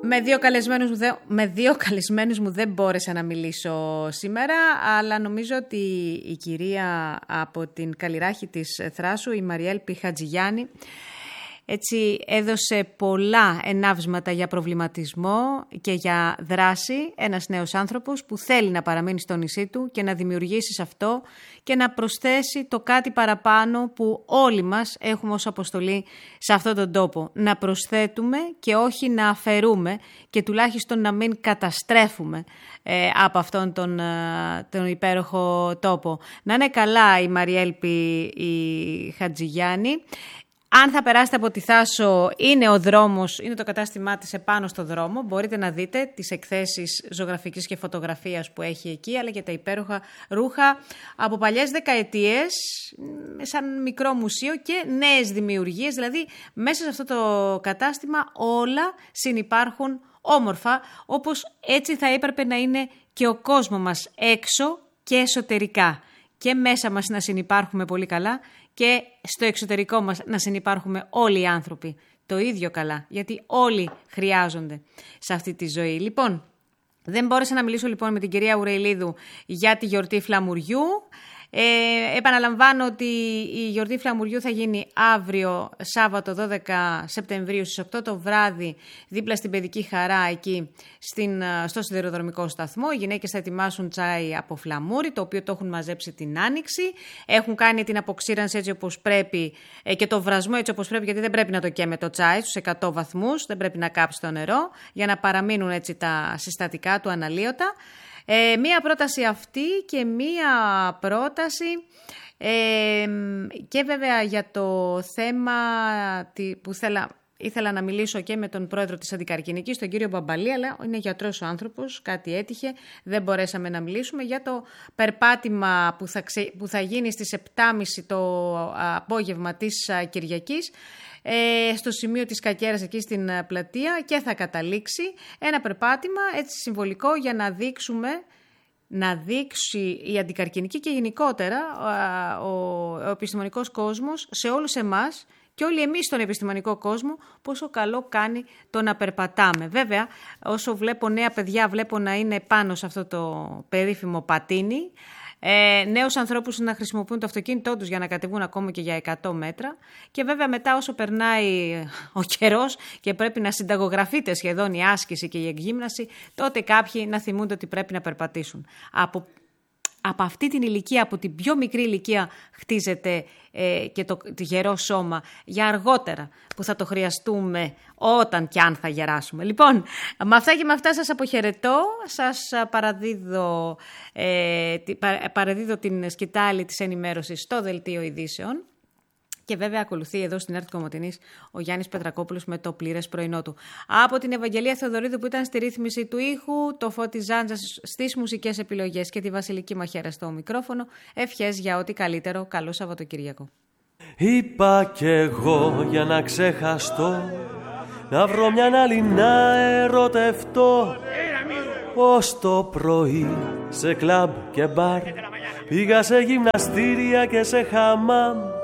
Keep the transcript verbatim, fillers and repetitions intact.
Με δύο, καλεσμένους μου δε, με δύο καλεσμένους μου δεν μπόρεσα να μιλήσω σήμερα, αλλά νομίζω ότι η κυρία από την Καλλιράχη της Θράσου, η Μαριέλπη Χατζηγιάννη, έτσι έδωσε πολλά ενάβσματα για προβληματισμό και για δράση. Ένας νέος άνθρωπος που θέλει να παραμείνει στο νησί του και να δημιουργήσει σε αυτό και να προσθέσει το κάτι παραπάνω που όλοι μας έχουμε ως αποστολή σε αυτόν τον τόπο. Να προσθέτουμε και όχι να αφαιρούμε και τουλάχιστον να μην καταστρέφουμε ε, από αυτόν τον, ε, τον υπέροχο τόπο. Να είναι καλά η Μαριέλπη η Χατζηγιάννη. Αν θα περάσετε από τη Θάσο, είναι ο δρόμος, είναι το κατάστημά της επάνω στο δρόμο. Μπορείτε να δείτε τις εκθέσεις ζωγραφικής και φωτογραφίας που έχει εκεί, αλλά και τα υπέροχα ρούχα από παλιές δεκαετίες, σαν μικρό μουσείο και νέες δημιουργίες. Δηλαδή, μέσα σε αυτό το κατάστημα όλα συνυπάρχουν όμορφα, όπως έτσι θα έπρεπε να είναι και ο κόσμος μας έξω και εσωτερικά. Και μέσα μας να συνυπάρχουμε πολύ καλά και στο εξωτερικό μας να συνυπάρχουμε όλοι οι άνθρωποι το ίδιο καλά, γιατί όλοι χρειάζονται σε αυτή τη ζωή. Λοιπόν, δεν μπόρεσα να μιλήσω λοιπόν με την κυρία Ουρεηλίδου για τη γιορτή Φλαμουριού. Ε, επαναλαμβάνω ότι η γιορτή Φλαμουριού θα γίνει αύριο Σάββατο δώδεκα Σεπτεμβρίου στις οκτώ το βράδυ δίπλα στην Παιδική Χαρά εκεί στην, στο σιδηροδρομικό σταθμό. Οι γυναίκες θα ετοιμάσουν τσάι από φλαμούρι, το οποίο το έχουν μαζέψει την Άνοιξη. Έχουν κάνει την αποξήρανση έτσι όπως πρέπει ε, και το βρασμό έτσι όπως πρέπει, γιατί δεν πρέπει να το καίμε το τσάι στους εκατό βαθμούς, δεν πρέπει να κάψει το νερό για να παραμείνουν έτσι τα συστατικά του αναλύωτα. Ε, μία πρόταση αυτή και μία πρόταση ε, και βέβαια για το θέμα που θέλα, ήθελα να μιλήσω και με τον πρόεδρο της Αντικαρκινικής, τον κύριο Μπαμπαλή, αλλά είναι γιατρός ο άνθρωπος, κάτι έτυχε, δεν μπορέσαμε να μιλήσουμε για το περπάτημα που θα, ξε, που θα γίνει στις επτά και μισή το απόγευμα της Κυριακής, στο σημείο της Κακέρας εκεί στην πλατεία, και θα καταλήξει ένα περπάτημα έτσι συμβολικό για να δείξουμε, να δείξει η Αντικαρκινική και γενικότερα ο, ο επιστημονικός κόσμος σε όλους εμάς και όλοι εμείς στον επιστημονικό κόσμο πόσο καλό κάνει το να περπατάμε. Βέβαια, όσο βλέπω νέα παιδιά, βλέπω να είναι πάνω σε αυτό το περίφημο πατίνι, Ε, νέους ανθρώπους να χρησιμοποιούν το αυτοκίνητό τους για να κατεβούν ακόμα και για εκατό μέτρα, και βέβαια μετά όσο περνάει ο καιρός και πρέπει να συνταγογραφείται σχεδόν η άσκηση και η εκγύμναση, τότε κάποιοι να θυμούνται ότι πρέπει να περπατήσουν. Από, από αυτή την ηλικία, από την πιο μικρή ηλικία χτίζεται ε, και το, το γερό σώμα για αργότερα που θα το χρειαστούμε όταν και αν θα γεράσουμε. Λοιπόν, με αυτά και με αυτά σας αποχαιρετώ, σας παραδίδω, ε, παραδίδω την σκητάλη της ενημέρωσης στο Δελτίο Ειδήσεων. Και βέβαια ακολουθεί εδώ στην Έρτη Κομοτηνής ο Γιάννης Πετρακόπουλος με το πλήρες πρωινό του. Από την Ευαγγελία Θεοδωρίδου που ήταν στη ρύθμιση του ήχου, το Φώτη Ζάντζα στις μουσικές επιλογές και τη Βασιλική Μαχαίρα στο μικρόφωνο, ευχές για ό,τι καλύτερο. Καλό Σαββατοκύριακο. Είπα κι εγώ για να ξεχαστώ, να βρω μια άλλη να ερωτευτώ, πως το πρωί σε κλαμπ και μπαρ πήγα σε γυμναστήρια και σε χαμάμ.